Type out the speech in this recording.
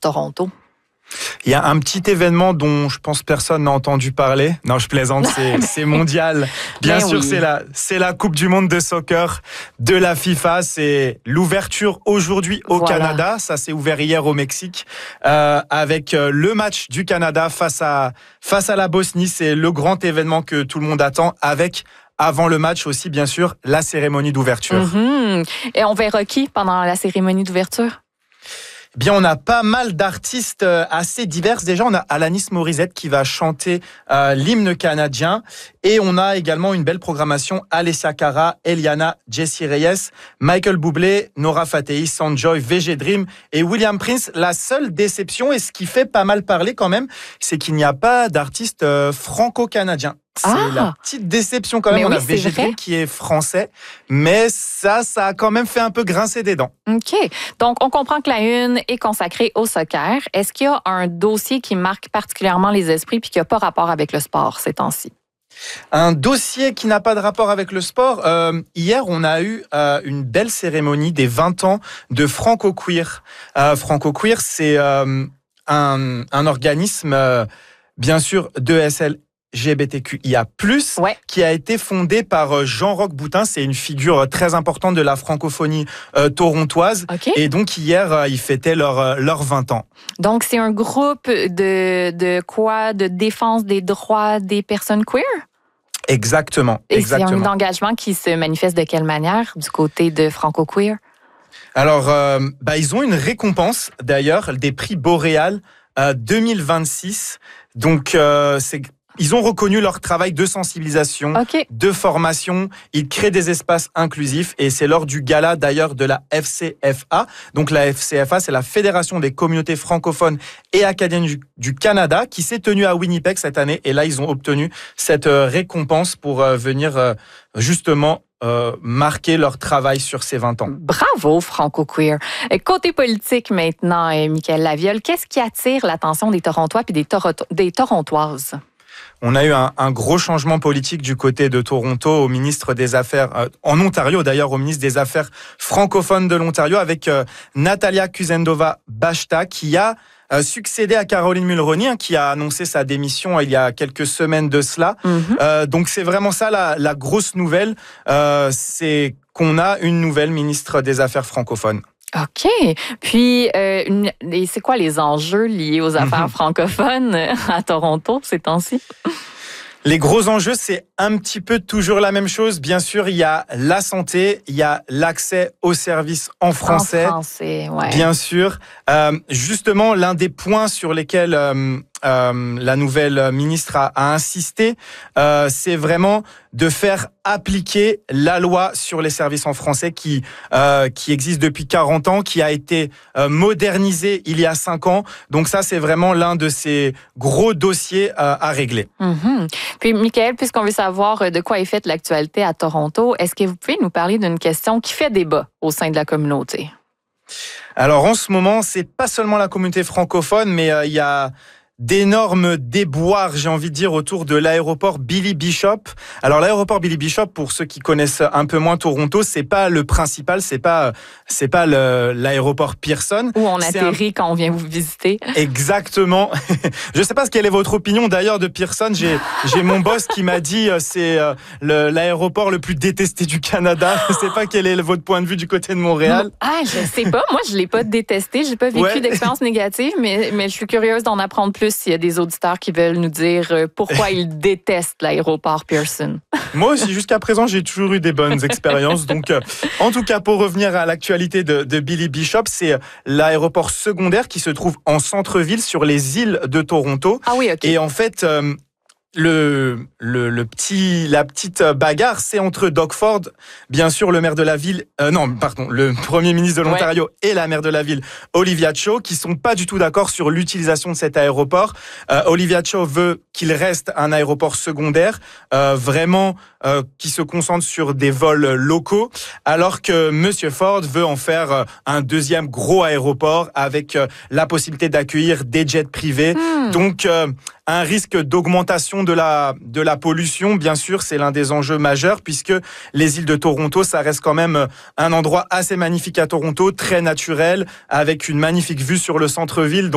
Toronto? Il y a un petit événement dont je pense personne n'a entendu parler. Non, je plaisante, c'est mondial. Bien sûr, oui. c'est la Coupe du Monde de soccer de la FIFA. C'est l'ouverture aujourd'hui au Canada. Ça s'est ouvert hier au Mexique avec le match du Canada face à la Bosnie. C'est le grand événement que tout le monde attend avec. Avant le match aussi, bien sûr, la cérémonie d'ouverture. Et on verra qui pendant la cérémonie d'ouverture? Bien, on a pas mal d'artistes assez divers. Déjà, on a Alanis Morissette qui va chanter l'hymne canadien. Et on a également une belle programmation. Alessia Cara, Eliana, Jessie Reyes, Michael Bublé, Nora Fatehi, Sanjoy, VG Dream et William Prince. La seule déception, et ce qui fait pas mal parler quand même, c'est qu'il n'y a pas d'artiste franco-canadien. C'est la petite déception quand même. On a VG Dream qui est français, mais ça a quand même fait un peu grincer des dents. OK. Donc, on comprend que la une est consacrée au soccer. Est-ce qu'il y a un dossier qui marque particulièrement les esprits puis qui n'a pas rapport avec le sport ces temps-ci? Un dossier qui n'a pas de rapport avec le sport. Hier, on a eu une belle cérémonie des 20 ans de Franco Queer. Franco Queer, c'est un organisme, bien sûr, d'ESL. LGBTQIA+, qui a été fondé par Jean-Roch Boutin. C'est une figure très importante de la francophonie torontoise. Okay. Et donc, hier, ils fêtaient leurs 20 ans. Donc, c'est un groupe de quoi? De défense des droits des personnes queer? Exactement. Et c'est un engagement qui se manifeste de quelle manière du côté de Franco Queer? Alors, ils ont une récompense, d'ailleurs, des prix Boréal 2026. Donc, ils ont reconnu leur travail de sensibilisation, de formation. Ils créent des espaces inclusifs et c'est lors du gala d'ailleurs de la FCFA. Donc la FCFA, c'est la Fédération des communautés francophones et acadiennes du Canada qui s'est tenue à Winnipeg cette année. Et là, ils ont obtenu cette récompense pour venir justement marquer leur travail sur ces 20 ans. Bravo, Franco Queer. Côté politique maintenant, Michaël Laviole, qu'est-ce qui attire l'attention des Torontois et des Torontoises? On a eu un gros changement politique du côté de Toronto au ministre des Affaires, en Ontario d'ailleurs, au ministre des Affaires francophones de l'Ontario, avec Natalia Kuzendova-Bashta, qui a succédé à Caroline Mulroney, qui a annoncé sa démission il y a quelques semaines de cela. Donc c'est vraiment ça la grosse nouvelle, c'est qu'on a une nouvelle ministre des Affaires francophones. OK. Puis, c'est quoi les enjeux liés aux affaires francophones à Toronto ces temps-ci? Les gros enjeux, c'est un petit peu toujours la même chose. Bien sûr, il y a la santé, il y a l'accès aux services en français. En français, ouais. Bien sûr. Justement, l'un des points sur lesquels la nouvelle ministre a insisté, c'est vraiment de faire appliquer la loi sur les services en français qui existe depuis 40 ans, qui a été modernisée il y a 5 ans. Donc ça, c'est vraiment l'un de ces gros dossiers à régler. Puis, Michaël, puisqu'on veut savoir de quoi est faite l'actualité à Toronto, est-ce que vous pouvez nous parler d'une question qui fait débat au sein de la communauté? Alors, en ce moment, c'est pas seulement la communauté francophone, mais il y a d'énormes déboires, j'ai envie de dire, autour de l'aéroport Billy Bishop. Alors l'aéroport Billy Bishop, pour ceux qui connaissent un peu moins Toronto, c'est pas le principal, c'est pas l'aéroport Pearson. Où on atterrit quand on vient vous visiter. Exactement. Je sais pas quelle est votre opinion d'ailleurs de Pearson. J'ai mon boss qui m'a dit c'est l'aéroport le plus détesté du Canada. Je sais pas quel est votre point de vue du côté de Montréal. Je sais pas. Moi, je l'ai pas détesté. J'ai pas vécu d'expérience négative, mais je suis curieuse d'en apprendre plus s'il y a des auditeurs qui veulent nous dire pourquoi ils détestent l'aéroport Pearson. Moi aussi, jusqu'à présent, j'ai toujours eu des bonnes expériences. Donc, en tout cas, pour revenir à l'actualité de Billy Bishop, c'est l'aéroport secondaire qui se trouve en centre-ville sur les îles de Toronto. Ah oui, OK. Et en fait, la petite bagarre, c'est entre Doug Ford, bien sûr le maire de la ville, le premier ministre de l'Ontario et la maire de la ville, Olivia Cho, qui sont pas du tout d'accord sur l'utilisation de cet aéroport. Olivia Cho veut qu'il reste un aéroport secondaire, qui se concentre sur des vols locaux, alors que Monsieur Ford veut en faire un deuxième gros aéroport avec la possibilité d'accueillir des jets privés. Donc, un risque d'augmentation de la pollution, bien sûr, c'est l'un des enjeux majeurs, puisque les îles de Toronto, ça reste quand même un endroit assez magnifique à Toronto, très naturel, avec une magnifique vue sur le centre-ville.